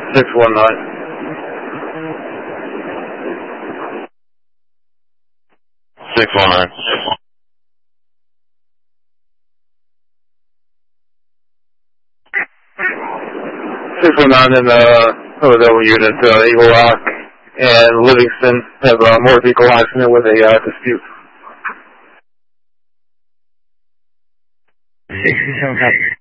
619. 619. 619 in OW unit, Eagle Rock and Livingston have a motor vehicle accident with a dispute. 67 copy.